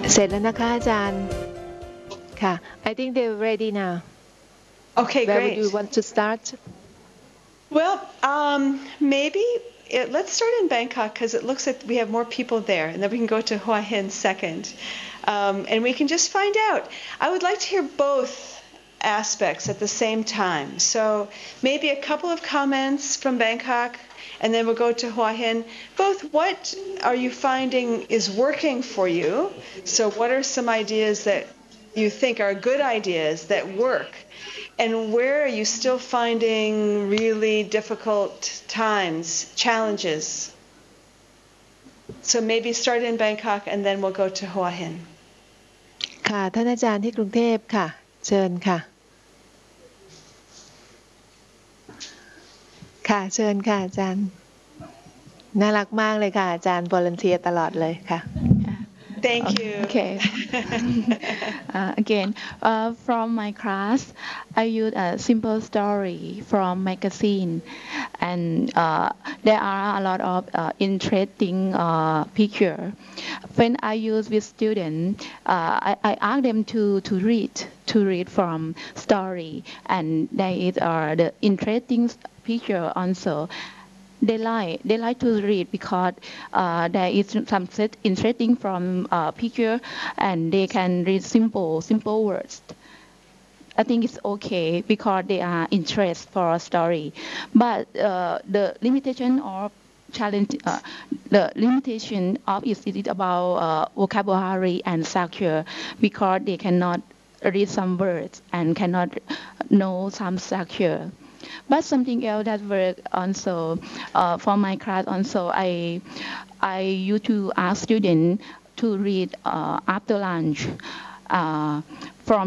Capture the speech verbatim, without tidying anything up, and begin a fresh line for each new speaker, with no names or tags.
เสร็จแล้วนะคะอาจารย์ค่ะ I think they're ready now.
Okay,
Where
great.
would you want to start?
Well, um, maybe it, let's start in Bangkok because it looks like we have more people there, and then we can go to Hua Hin second, um, and we can just find out. I would like to hear both aspects at the same time. So maybe a couple of comments from Bangkok, and then we'll go to Hua Hin. Both, what are you finding is working for you? So what are some ideas that you think are good ideas that work? And where are you still finding really difficult times, challenges? So maybe start in Bangkok and then we'll go to Hua Hin.
ค่ะท่านอาจารย์ที่กรุงเทพค่ะเชิญค่ะค่ะเชิญค่ะอาจารย์น่ารักมากเลยค่ะอาจารย์วอลันเทียตลอดเลยค่ะ
Thank you.
Okay. uh, again, uh, from my class, I use a simple story from magazine, and uh, there are a lot of uh, interesting uh, picture. When I use with students, uh, I, I ask them to, to read to read from story, and there is uh, the interesting picture also. They like they like to read because uh, there is some set interesting from uh, picture, and they can read simple simple words. I think it's okay because they are interest for a story, but uh, the limitation of challenge, uh, the limitation of is it about uh, vocabulary and structure because they cannot read some words and cannot know some structure. But something else that work also uh, for my class also I I used to ask students to read uh, after lunch uh, from